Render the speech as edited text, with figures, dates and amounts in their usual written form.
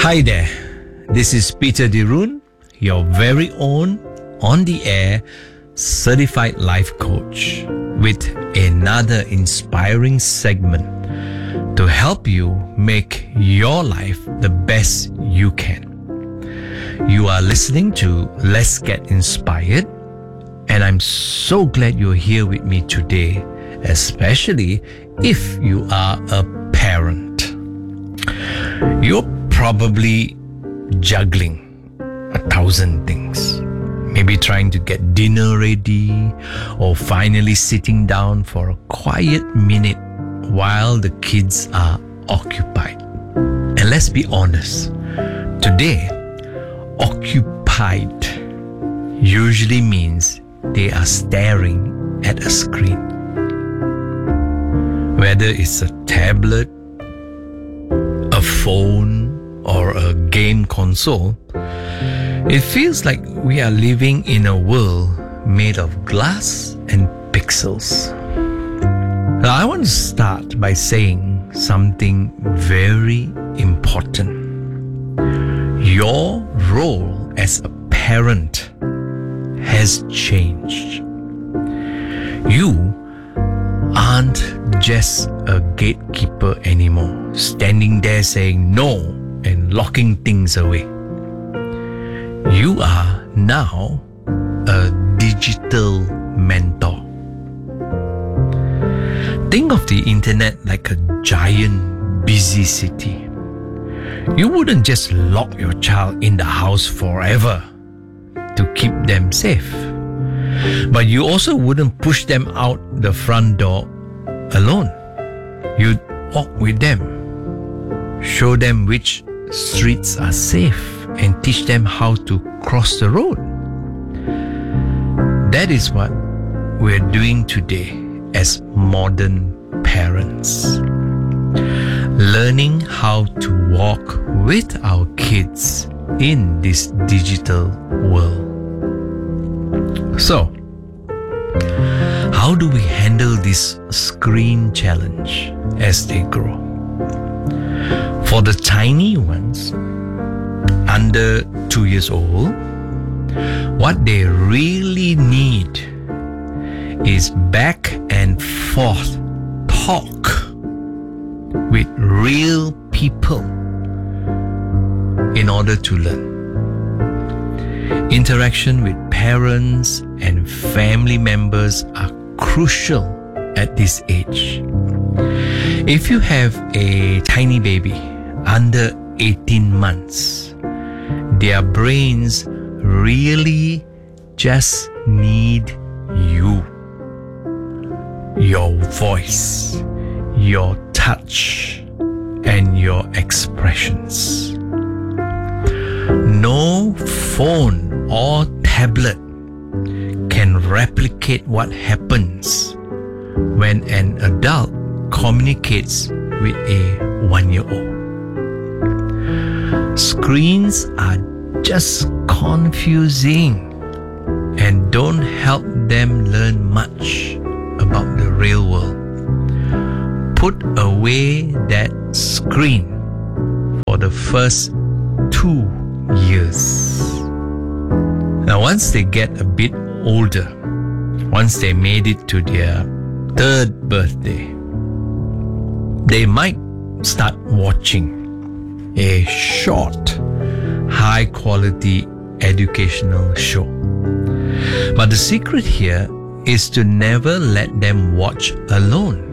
Hi there, this is Peter Dirun, your very own on the air certified life coach with another inspiring segment to help you make your life the best you can. You are listening to Let's Get Inspired, and I'm so glad you're here with me today, especially if you are a parent. You're probably juggling 1,000 things. Maybe trying to get dinner ready or finally sitting down for a quiet minute while the kids are occupied. And let's be honest, today, occupied usually means they are staring at a screen. Whether it's a tablet, a phone, or a game console, it feels like we are living in a world made of glass and pixels. Now, I want to start by saying something very important. Your role as a parent has changed. You aren't just a gatekeeper anymore, standing there saying no and locking things away. You are now a digital mentor. Think of the internet like a giant busy city. You wouldn't just lock your child in the house forever to keep them safe. But you also wouldn't push them out the front door alone. You'd walk with them, show them which streets are safe, and teach them how to cross the road. That is what we're doing today as modern parents. Learning how to walk with our kids in this digital world. So, how do we handle this screen challenge as they grow? For the tiny ones, under 2 years old, what they really need is back and forth talk with real people in order to learn. Interaction with parents and family members are crucial at this age. If you have a tiny baby under 18 months, their brains really just need you. Your voice, your touch, and your expressions. No phone or tablet can replicate what happens when an adult communicates with a 1-year-old. Screens are just confusing and don't help them learn much about the real world. Put away that screen for the first 2 years. Now, once they get a bit older, once they made it to their 3rd birthday, they might start watching a short, high-quality educational show. But the secret here is to never let them watch alone.